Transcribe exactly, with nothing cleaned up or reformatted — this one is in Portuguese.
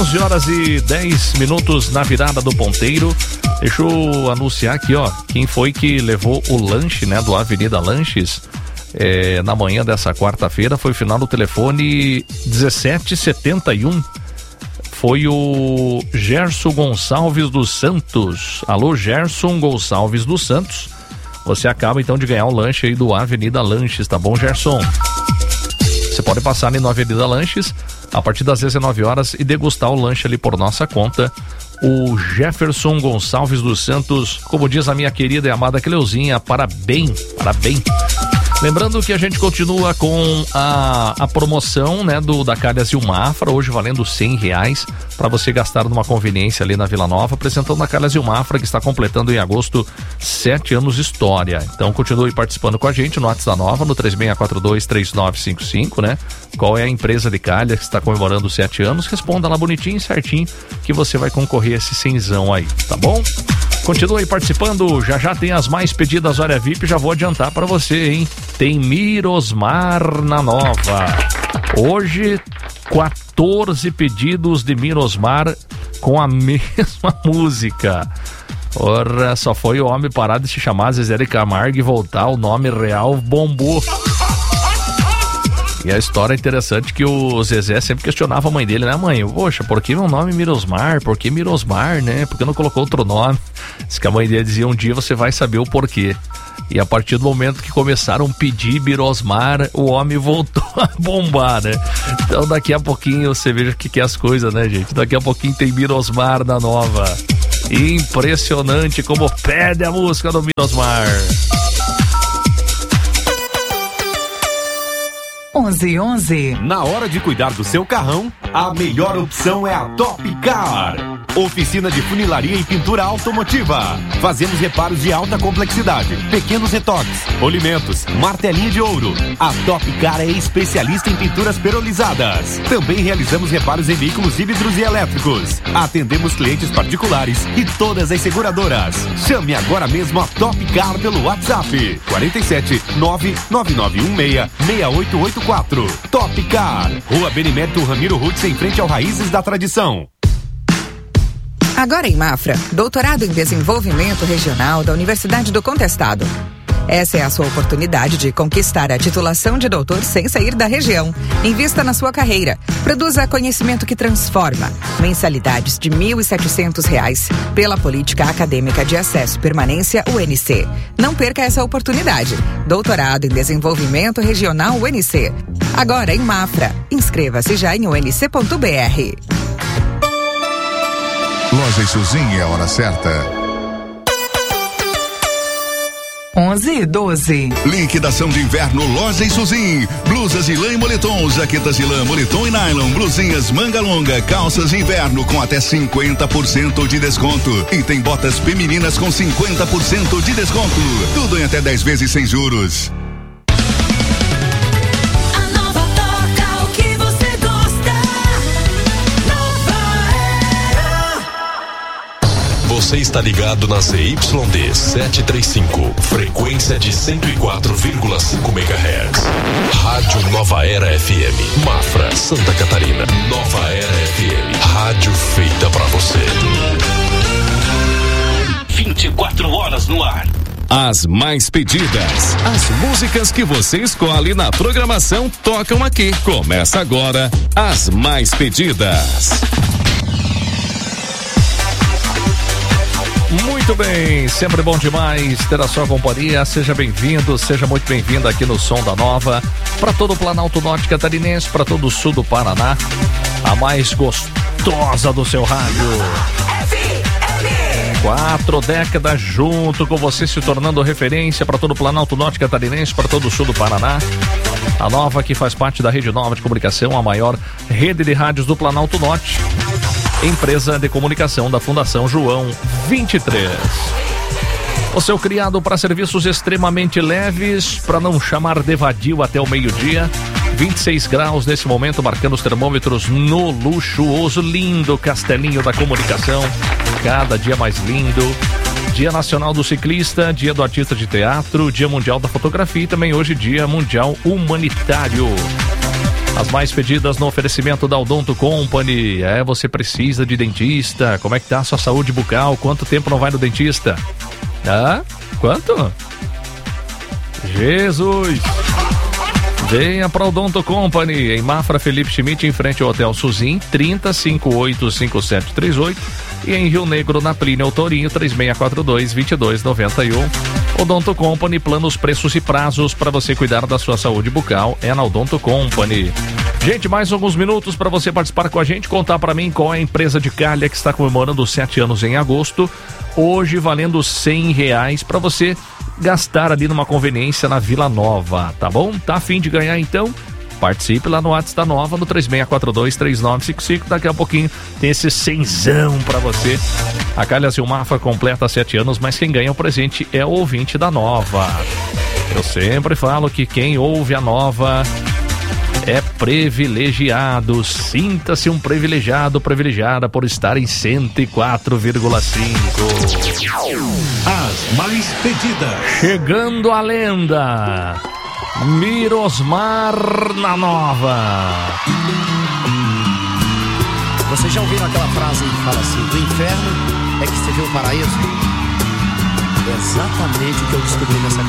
onze horas e dez minutos na virada do ponteiro. Deixa eu anunciar aqui, ó, quem foi que levou o lanche, né, do Avenida Lanches é, na manhã dessa quarta-feira. Foi o final do telefone dezessete setenta e um. Foi o Gerson Gonçalves dos Santos. Alô, Gerson Gonçalves dos Santos. Você acaba então de ganhar um lanche aí do Avenida Lanches, tá bom, Gerson? Você pode passar ali no Avenida Lanches a partir das dezenove horas e degustar o lanche ali por nossa conta. O Jefferson Gonçalves dos Santos, como diz a minha querida e amada Cleuzinha, parabéns, parabéns. Lembrando que a gente continua com a, a promoção, né, do, da Calhas e o Mafra, hoje valendo cem reais para você gastar numa conveniência ali na Vila Nova, apresentando a Calhas e o Mafra, que está completando em agosto sete anos de história. Então continue participando com a gente no WhatsApp da Nova, no três seis quatro dois, três nove cinco cinco, né? Qual é a empresa de calhas que está comemorando sete anos? Responda lá bonitinho e certinho que você vai concorrer a esse cenzão aí, tá bom? Continue participando, já já tem as mais pedidas Hora V I P, já vou adiantar para você, hein? Tem Mirosmar na Nova. Hoje, quatorze pedidos de Mirosmar com a mesma música. Ora, só foi o homem parar de se chamar Zezé de Camargo e voltar, o nome real bombou. E a história é interessante que o Zezé sempre questionava a mãe dele, né, mãe? Poxa, por que meu nome é Mirosmar? Por que Mirosmar, né? Por que não colocou outro nome? Diz que a mãe dele dizia, um dia você vai saber o porquê. E a partir do momento que começaram a pedir Mirosmar, o homem voltou a bombar, né? Então daqui a pouquinho você veja o que, que é as coisas, né, gente? Daqui a pouquinho tem Mirosmar na Nova. Impressionante como pede a música do Mirosmar. onze e onze. Na hora de cuidar do seu carrão, a melhor opção é a Top Car. Oficina de funilaria e pintura automotiva. Fazemos reparos de alta complexidade, pequenos retoques, polimentos, martelinho de ouro. A Top Car é especialista em pinturas perolizadas. Também realizamos reparos em veículos híbridos e elétricos. Atendemos clientes particulares e todas as seguradoras. Chame agora mesmo a Top Car pelo WhatsApp quarenta e sete, nove nove nove um seis, seis oito oito quatro. Top Car, Rua Benimérito Ramiro Rutz, em frente ao Raízes da Tradição. Agora em Mafra, doutorado em desenvolvimento regional da Universidade do Contestado. Essa é a sua oportunidade de conquistar a titulação de doutor sem sair da região. Invista na sua carreira. Produza conhecimento que transforma. Mensalidades de mil e setecentos reais pela Política Acadêmica de Acesso e Permanência U N C. Não perca essa oportunidade. Doutorado em Desenvolvimento Regional U N C. Agora em Mafra. Inscreva-se já em u n c ponto b r. Loja Suzin é a hora certa. onze e doze. Liquidação de inverno Loja Suzin. Blusas de lã e moletom, jaquetas de lã, moletom e nylon, blusinhas manga longa, calças de inverno com até cinquenta por cento de desconto. E tem botas femininas com cinquenta por cento de desconto. Tudo em até dez vezes sem juros. Você está ligado na Z Y D setecentos e trinta e cinco, frequência de cento e quatro vírgula cinco megahertz. Rádio Nova Era F M, Mafra, Santa Catarina. Nova Era F M, rádio feita pra você. vinte e quatro horas no ar. As mais pedidas, as músicas que você escolhe na programação tocam aqui. Começa agora as mais pedidas. Muito bem, sempre bom demais ter a sua companhia. Seja bem-vindo, seja muito bem-vindo aqui no Som da Nova, para todo o Planalto Norte Catarinense, para todo o sul do Paraná, a mais gostosa do seu rádio. Quatro décadas junto com você, se tornando referência para todo o Planalto Norte Catarinense, para todo o sul do Paraná. A Nova, que faz parte da Rede Nova de Comunicação, a maior rede de rádios do Planalto Norte. Empresa de comunicação da Fundação João vinte e três. O seu criado para serviços extremamente leves, para não chamar de vadio até o meio-dia. vinte e seis graus nesse momento, marcando os termômetros no luxuoso, lindo Castelinho da Comunicação. Cada dia mais lindo. Dia Nacional do Ciclista, Dia do Artista de Teatro, Dia Mundial da Fotografia e também hoje Dia Mundial Humanitário. As mais pedidas no oferecimento da Odonto Company. É, você precisa de dentista. Como é que tá a sua saúde bucal? Quanto tempo não vai no dentista? Ah, quanto? Jesus! Venha para o Odonto Company, em Mafra Felipe Schmidt, em frente ao Hotel Suzin, trinta, cinquenta e oito, cinquenta e sete trinta e oito. E em Rio Negro, na Plínio Torinho, três seis quatro dois, dois dois nove um. Odonto Company, planos, preços e prazos para você cuidar da sua saúde bucal é na Odonto Company. Gente, mais alguns minutos para você participar com a gente, contar para mim qual é a empresa de calha que está comemorando sete anos em agosto. Hoje valendo cem reais para você gastar ali numa conveniência na Vila Nova, tá bom? Tá a fim de ganhar então? Participe lá no WhatsApp da Nova, no três seis quatro dois, três nove cinco cinco. Daqui a pouquinho tem esse cenzão pra você. A Calha Zilmafra completa sete anos, mas quem ganha o presente é o ouvinte da Nova. Eu sempre falo que quem ouve a Nova é privilegiado. Sinta-se um privilegiado, privilegiada por estar em cento e quatro vírgula cinco. As mais pedidas. Chegando a lenda Mirosmar na Nova. Vocês já ouviram aquela frase que fala assim: do inferno é que se vê o paraíso? É exatamente o que eu descobri nessa